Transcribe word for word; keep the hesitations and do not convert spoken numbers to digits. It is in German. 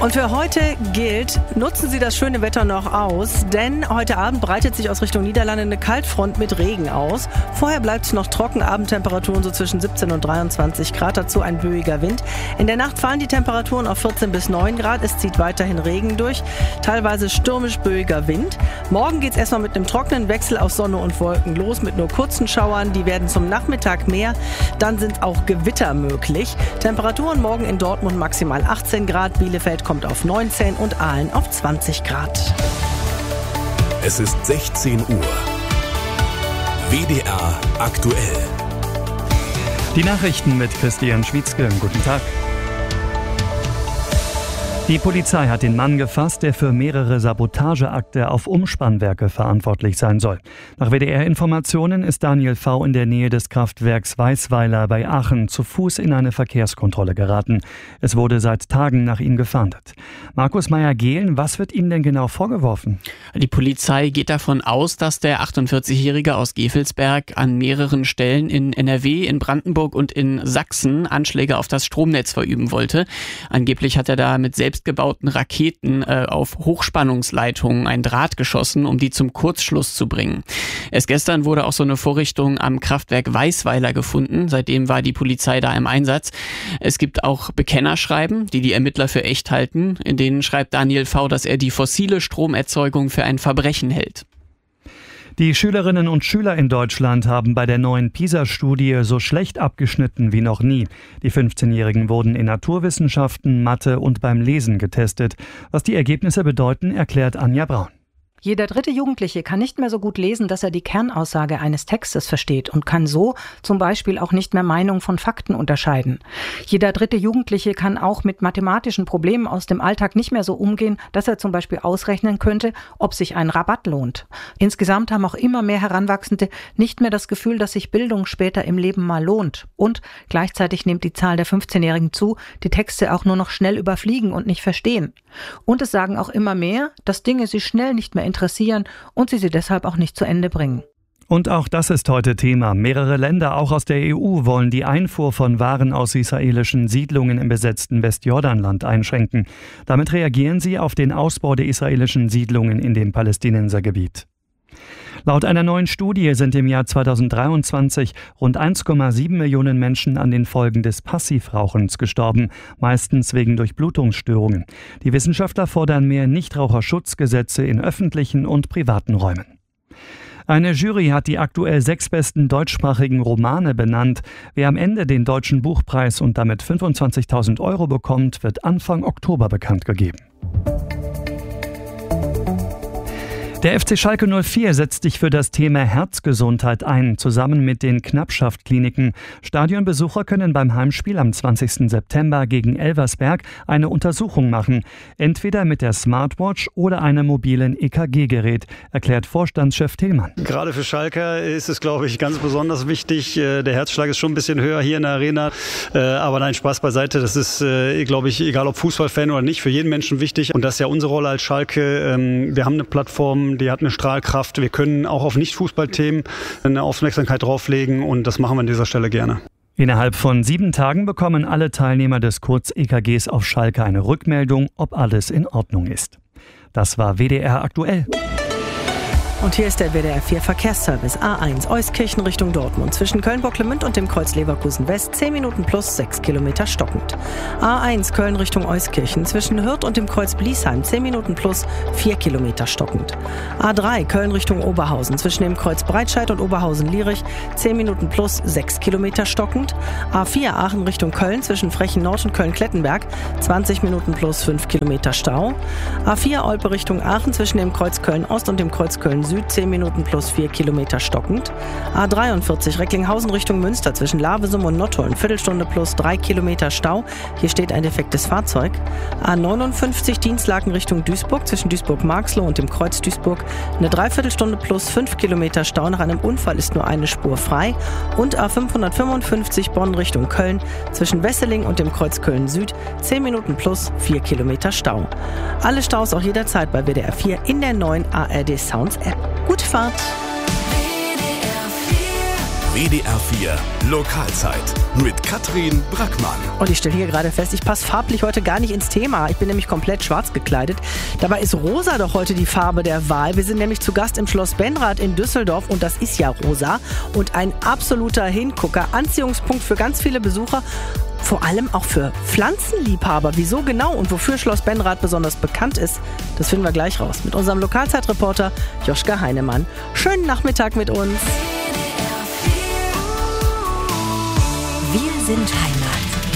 Und für heute gilt, nutzen Sie das schöne Wetter noch aus, denn heute Abend breitet sich aus Richtung Niederlande eine Kaltfront mit Regen aus. Vorher bleibt es noch trocken, Abendtemperaturen so zwischen siebzehn und dreiundzwanzig Grad, dazu ein böiger Wind. In der Nacht fallen die Temperaturen auf vierzehn bis neun Grad, es zieht weiterhin Regen durch, teilweise stürmisch böiger Wind. Morgen geht es erstmal mit einem trockenen Wechsel aus Sonne und Wolken los, mit nur kurzen Schauern, die werden zum Nachmittag mehr, dann sind auch Gewitter möglich. Temperaturen morgen in Dortmund maximal achtzehn Grad, Bielefeld kommt auf neunzehn und Aalen auf zwanzig Grad. Es ist sechzehn Uhr. W D R aktuell. Die Nachrichten mit Christian Schwietzke. Guten Tag. Die Polizei hat den Mann gefasst, der für mehrere Sabotageakte auf Umspannwerke verantwortlich sein soll. Nach W D R-Informationen ist Daniel V. in der Nähe des Kraftwerks Weißweiler bei Aachen zu Fuß in eine Verkehrskontrolle geraten. Es wurde seit Tagen nach ihm gefahndet. Markus Meyer-Gehlen, was wird ihm denn genau vorgeworfen? Die Polizei geht davon aus, dass der achtundvierzigjährige aus Gevelsberg an mehreren Stellen in N R W, in Brandenburg und in Sachsen Anschläge auf das Stromnetz verüben wollte. Angeblich hat er da mit selbst selbstgebauten Raketen äh, auf Hochspannungsleitungen ein Draht geschossen, um die zum Kurzschluss zu bringen. Erst gestern wurde auch so eine Vorrichtung am Kraftwerk Weißweiler gefunden. Seitdem war die Polizei da im Einsatz. Es gibt auch Bekennerschreiben, die die Ermittler für echt halten. In denen schreibt Daniel V., dass er die fossile Stromerzeugung für ein Verbrechen hält. Die Schülerinnen und Schüler in Deutschland haben bei der neuen PISA-Studie so schlecht abgeschnitten wie noch nie. Die fünfzehnjährigen wurden in Naturwissenschaften, Mathe und beim Lesen getestet. Was die Ergebnisse bedeuten, erklärt Anja Braun. Jeder dritte Jugendliche kann nicht mehr so gut lesen, dass er die Kernaussage eines Textes versteht und kann so zum Beispiel auch nicht mehr Meinung von Fakten unterscheiden. Jeder dritte Jugendliche kann auch mit mathematischen Problemen aus dem Alltag nicht mehr so umgehen, dass er zum Beispiel ausrechnen könnte, ob sich ein Rabatt lohnt. Insgesamt haben auch immer mehr Heranwachsende nicht mehr das Gefühl, dass sich Bildung später im Leben mal lohnt. Und gleichzeitig nimmt die Zahl der fünfzehnjährigen zu, die Texte auch nur noch schnell überfliegen und nicht verstehen. Und es sagen auch immer mehr, dass Dinge sie schnell nicht mehr interessieren und sie sie deshalb auch nicht zu Ende bringen. Und auch das ist heute Thema. Mehrere Länder, auch aus der E U, wollen die Einfuhr von Waren aus israelischen Siedlungen im besetzten Westjordanland einschränken. Damit reagieren sie auf den Ausbau der israelischen Siedlungen in dem Palästinensergebiet. Laut einer neuen Studie sind im Jahr zweitausenddreiundzwanzig rund eins Komma sieben Millionen Menschen an den Folgen des Passivrauchens gestorben, meistens wegen Durchblutungsstörungen. Die Wissenschaftler fordern mehr Nichtraucherschutzgesetze in öffentlichen und privaten Räumen. Eine Jury hat die aktuell sechs besten deutschsprachigen Romane benannt. Wer am Ende den Deutschen Buchpreis und damit fünfundzwanzigtausend Euro bekommt, wird Anfang Oktober bekannt gegeben. Der F C Schalke null vier setzt sich für das Thema Herzgesundheit ein, zusammen mit den Knappschaft-Kliniken. Stadionbesucher können beim Heimspiel am zwanzigsten September gegen Elversberg eine Untersuchung machen. Entweder mit der Smartwatch oder einem mobilen E K G-Gerät, erklärt Vorstandschef Tillmann. Gerade für Schalker ist es, glaube ich, ganz besonders wichtig. Der Herzschlag ist schon ein bisschen höher hier in der Arena. Aber nein, Spaß beiseite. Das ist, glaube ich, egal ob Fußballfan oder nicht, für jeden Menschen wichtig. Und das ist ja unsere Rolle als Schalke. Wir haben eine Plattform, die hat eine Strahlkraft. Wir können auch auf Nicht-Fußballthemen eine Aufmerksamkeit drauflegen und das machen wir an dieser Stelle gerne. Innerhalb von sieben Tagen bekommen alle Teilnehmer des Kurz-E K Gs auf Schalke eine Rückmeldung, ob alles in Ordnung ist. Das war W D R aktuell. Und hier ist der W D R vier Verkehrsservice. A eins Euskirchen Richtung Dortmund. Zwischen Köln-Bocklemünd und dem Kreuz Leverkusen West zehn Minuten plus sechs Kilometer stockend. A eins Köln Richtung Euskirchen. Zwischen Hürth und dem Kreuz Bliesheim zehn Minuten plus vier Kilometer stockend. A drei Köln Richtung Oberhausen. Zwischen dem Kreuz Breitscheid und Oberhausen-Lierich zehn Minuten plus sechs Kilometer stockend. A vier Aachen Richtung Köln. Zwischen Frechen Nord und Köln-Klettenberg zwanzig Minuten plus fünf Kilometer Stau. A vier Olpe Richtung Aachen. Zwischen dem Kreuz Köln Ost und dem Kreuz Köln Süd zehn Minuten plus vier Kilometer stockend. A dreiundvierzig Recklinghausen Richtung Münster zwischen Lavesum und Nottuln Viertelstunde plus drei Kilometer Stau. Hier steht ein defektes Fahrzeug. A neunundfünfzig Dienstlaken Richtung Duisburg zwischen Duisburg-Marxloh und dem Kreuz Duisburg eine Dreiviertelstunde plus fünf Kilometer Stau. Nach einem Unfall ist nur eine Spur frei. Und A fünfhundertfünfundfünfzig Bonn Richtung Köln zwischen Wesseling und dem Kreuz Köln Süd zehn Minuten plus vier Kilometer Stau. Alle Staus auch jederzeit bei W D R vier in der neuen A R D Sounds App. Gute Fahrt! W D R vier W D R vier Lokalzeit mit Katrin Brackmann. Und ich stelle hier gerade fest, ich passe farblich heute gar nicht ins Thema. Ich bin nämlich komplett schwarz gekleidet. Dabei ist rosa doch heute die Farbe der Wahl. Wir sind nämlich zu Gast im Schloss Benrath in Düsseldorf und das ist ja rosa und ein absoluter Hingucker. Anziehungspunkt für ganz viele Besucher. Vor allem auch für Pflanzenliebhaber. Wieso genau und wofür Schloss Benrath besonders bekannt ist, das finden wir gleich raus mit unserem Lokalzeitreporter Joschka Heinemann. Schönen Nachmittag mit uns. Wir sind Heimat.